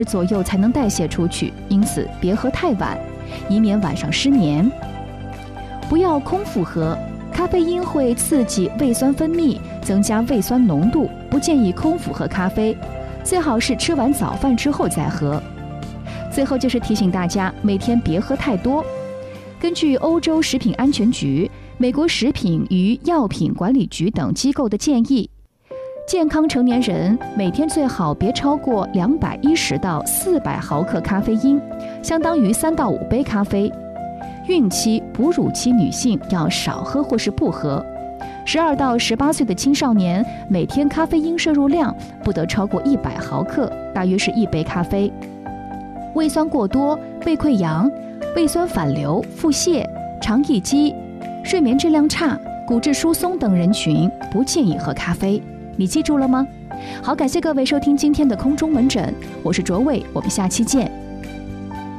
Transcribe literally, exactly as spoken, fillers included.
左右才能代谢出去，因此别喝太晚，以免晚上失眠。不要空腹喝，咖啡因会刺激胃酸分泌，增加胃酸浓度，不建议空腹喝咖啡，最好是吃完早饭之后再喝。最后就是提醒大家，每天别喝太多。根据欧洲食品安全局、美国食品与药品管理局等机构的建议，健康成年人每天最好别超过两百一十到四百毫克咖啡因，相当于三到五杯咖啡。孕期、哺乳期女性要少喝或是不喝。十二到十八岁的青少年每天咖啡因摄入量不得超过一百毫克，大约是一杯咖啡。胃酸过多、胃溃疡、胃酸反流、腹泻、肠易激、睡眠质量差、骨质疏松等人群不建议喝咖啡。你记住了吗？好，感谢各位收听今天的空中门诊，我是卓伟，我们下期见。